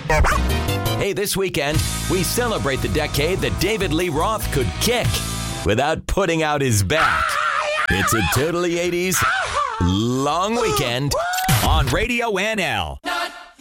Hey, this weekend, we celebrate the decade that David Lee Roth could kick without putting out his back. It's a totally 80s long weekend on Radio NL.